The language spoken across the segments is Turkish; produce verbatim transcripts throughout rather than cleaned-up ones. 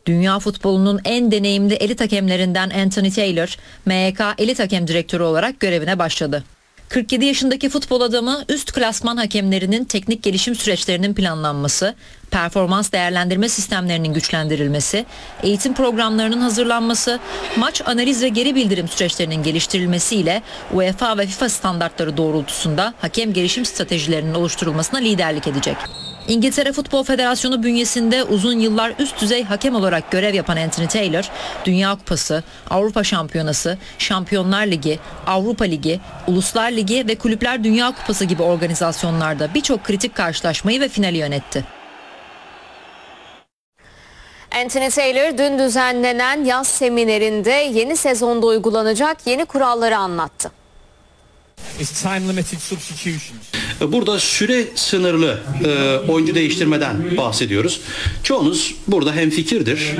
Dünya futbolunun en deneyimli elit hakemlerinden Anthony Taylor, M Y K Elit Hakem Direktörü olarak görevine başladı. kırk yedi yaşındaki futbol adamı üst klasman hakemlerinin teknik gelişim süreçlerinin planlanması, performans değerlendirme sistemlerinin güçlendirilmesi, eğitim programlarının hazırlanması, maç analiz ve geri bildirim süreçlerinin geliştirilmesiyle UEFA ve FIFA standartları doğrultusunda hakem gelişim stratejilerinin oluşturulmasına liderlik edecek. İngiltere Futbol Federasyonu bünyesinde uzun yıllar üst düzey hakem olarak görev yapan Anthony Taylor, Dünya Kupası, Avrupa Şampiyonası, Şampiyonlar Ligi, Avrupa Ligi, Uluslar Ligi ve Kulüpler Dünya Kupası gibi organizasyonlarda birçok kritik karşılaşmayı ve finali yönetti. Anthony Taylor dün düzenlenen yaz seminerinde yeni sezonda uygulanacak yeni kuralları anlattı. Burada süre sınırlı e, oyuncu değiştirmeden bahsediyoruz. Çoğunuz burada hemfikirdir.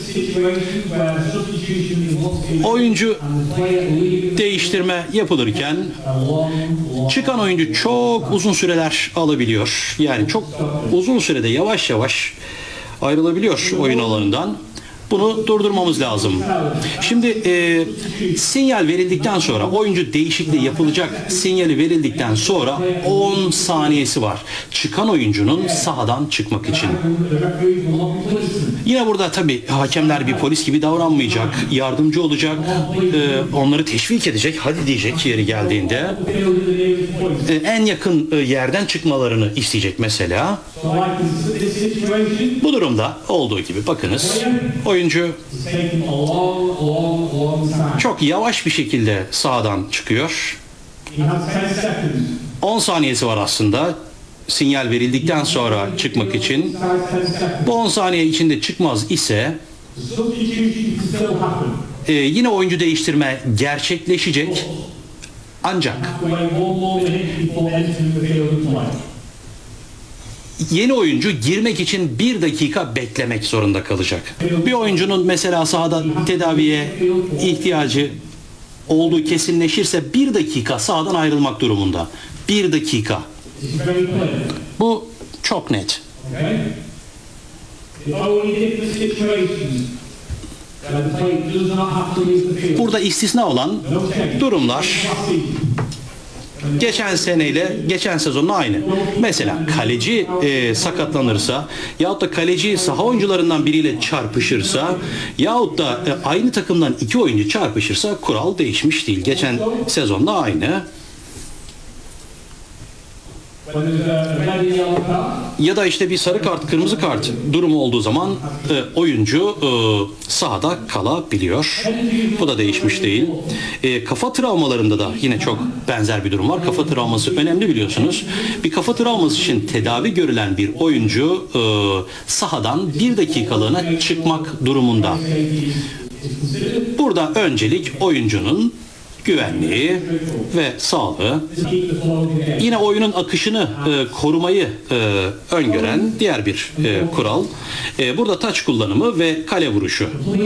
Oyuncu değiştirme yapılırken çıkan oyuncu çok uzun süreler alabiliyor. Yani çok uzun sürede yavaş yavaş ayrılabiliyor oyun alanından. Bunu durdurmamız lazım. Şimdi e, sinyal verildikten sonra, oyuncu değişikliği yapılacak sinyali verildikten sonra on saniyesi var çıkan oyuncunun sahadan çıkmak için. Yine burada tabii hakemler bir polis gibi davranmayacak, yardımcı olacak, e, onları teşvik edecek, hadi diyecek yeri geldiğinde. E, en yakın e, yerden çıkmalarını isteyecek mesela. Bu durumda olduğu gibi bakınız, oyuncu çok yavaş bir şekilde sahadan çıkıyor. on saniyesi var aslında sinyal verildikten sonra çıkmak için. Bu on saniye içinde çıkmaz ise e, yine oyuncu değiştirme gerçekleşecek, ancak yeni oyuncu girmek için bir dakika beklemek zorunda kalacak. Bir oyuncunun mesela sahada tedaviye ihtiyacı olduğu kesinleşirse bir dakika sahadan ayrılmak durumunda. Bir dakika. Bu çok net. Burada istisna olan durumlar geçen seneyle geçen sezonla aynı. Mesela kaleci e, sakatlanırsa yahut da kaleci saha oyuncularından biriyle çarpışırsa yahut da e, aynı takımdan iki oyuncu çarpışırsa kural değişmiş değil. Geçen sezonla aynı. Ya da işte bir sarı kart, kırmızı kart durumu olduğu zaman e, oyuncu e, sahada kalabiliyor. Bu da değişmiş değil. E, kafa travmalarında da yine çok benzer bir durum var. Kafa travması önemli, biliyorsunuz. Bir kafa travması için tedavi görülen bir oyuncu e, sahadan bir dakikalığına çıkmak durumunda. Burada öncelik oyuncunun güvenliği ve sağlığı, yine oyunun akışını e, korumayı e, öngören diğer bir e, kural. E, burada taç kullanımı ve kale vuruşu.